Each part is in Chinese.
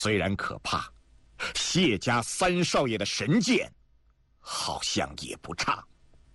虽然可怕，谢家三少爷的神剑好像也不差。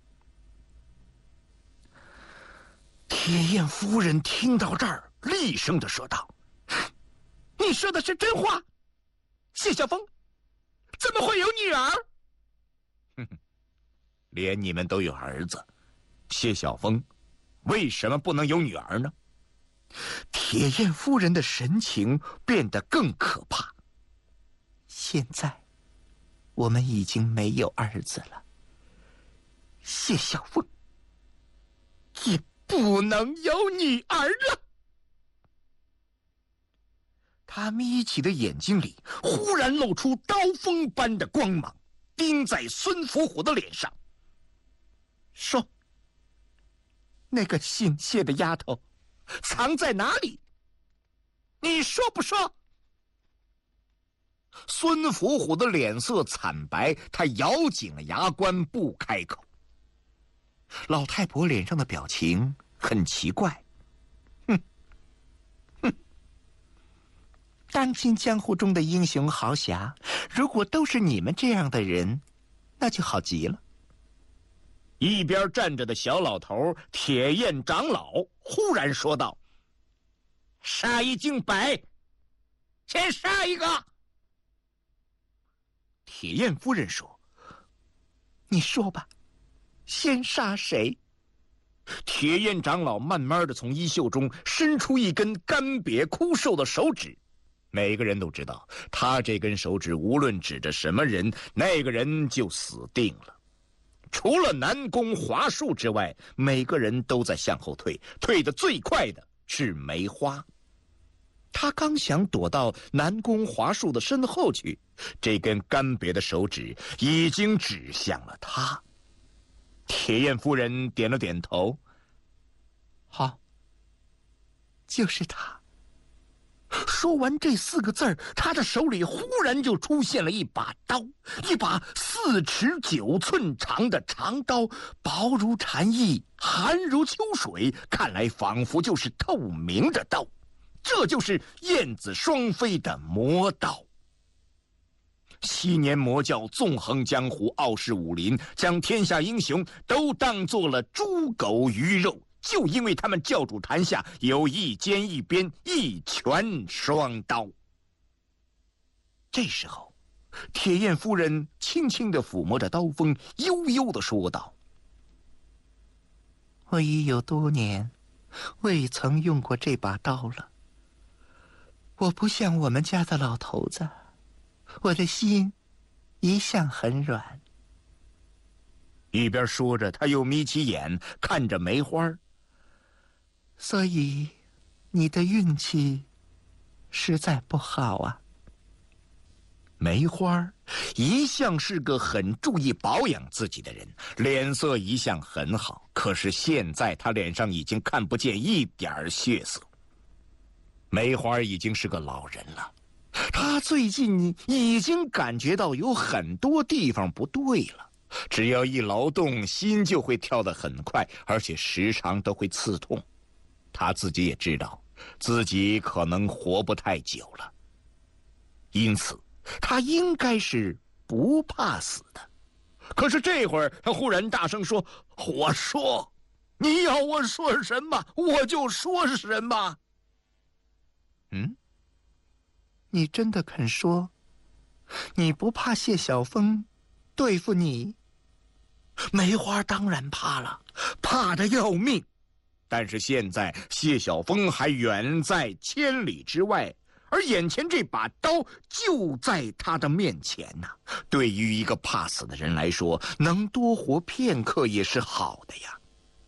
铁燕夫人听到这儿，厉声地说道：“你说的是真话？谢晓峰怎么会有女儿？”“哼哼，连你们都有儿子，谢晓峰为什么不能有女儿呢？”铁燕夫人的神情变得更可怕。“现在我们已经没有儿子了，谢晓峰也不能有女儿了。”他眯起的眼睛里忽然露出刀锋般的光芒，盯在孙福虎的脸上，说：“那个姓谢的丫头藏在哪里？你说不说？”孙福虎的脸色惨白，他咬紧了牙关不开口。老太婆脸上的表情很奇怪，当今江湖中的英雄豪侠，如果都是你们这样的人，那就好极了。一边站着的小老头铁燕长老忽然说道：“杀一儆百，先杀一个。”铁燕夫人说：“你说吧，先杀谁？”铁燕长老慢慢的从衣袖中伸出一根干瘪枯瘦的手指，每个人都知道，他这根手指无论指着什么人，那个人就死定了。除了南宫华树之外，每个人都在向后退，退得最快的是梅花。他刚想躲到南宫华树的身后去，这根干瘪的手指已经指向了他。铁燕夫人点了点头：“好，就是他。”说完这4个字儿，他的手里忽然就出现了一把刀，一把4尺9寸长的长刀，薄如蝉翼，寒如秋水，看来仿佛就是透明的刀。这就是燕子双飞的魔刀。昔年魔教纵横江湖，傲视武林，将天下英雄都当作了猪狗鱼肉，就因为他们教主坛下有一尖一边，一拳双刀。这时候，铁燕夫人轻轻地抚摸着刀锋，悠悠地说道：“我已有多年未曾用过这把刀了。我不像我们家的老头子，我的心一向很软。”一边说着，他又眯起眼看着梅花：“所以你的运气实在不好啊。”梅花一向是个很注意保养自己的人，脸色一向很好，可是现在他脸上已经看不见一点血色。梅花已经是个老人了，他最近已经感觉到有很多地方不对了，只要一劳动，心就会跳得很快，而且时常都会刺痛。他自己也知道自己可能活不太久了，因此他应该是不怕死的。可是这会儿他忽然大声说：“我说，你要我说什么我就说什么。”你真的肯说你不怕谢晓峰对付你？梅花当然怕了，怕得要命。但是现在谢晓峰还远在千里之外，而眼前这把刀就在他的面前呐。对于一个怕死的人来说，能多活片刻也是好的呀。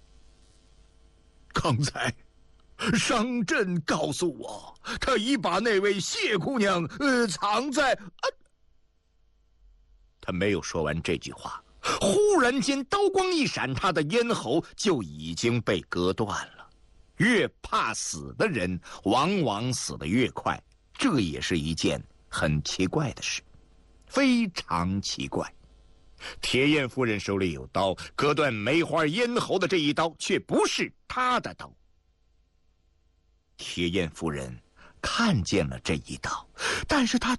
刚才商震告诉我，他已把那位谢姑娘藏在……他没有说完这句话，忽然间刀光一闪，他的咽喉就已经被割断了。越怕死的人，往往死得越快，这也是一件很奇怪的事，非常奇怪。铁燕夫人手里有刀，割断梅花咽喉的这一刀却不是她的刀。铁燕夫人看见了这一刀，但是他